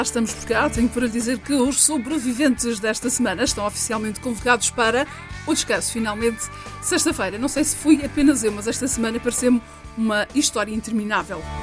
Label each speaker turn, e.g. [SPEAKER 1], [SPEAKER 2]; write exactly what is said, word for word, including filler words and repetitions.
[SPEAKER 1] Estamos por cá, tenho para lhe dizer que os sobreviventes desta semana estão oficialmente convocados para o descanso, finalmente, sexta-feira. Não sei se fui apenas eu, mas esta semana pareceu-me uma história interminável.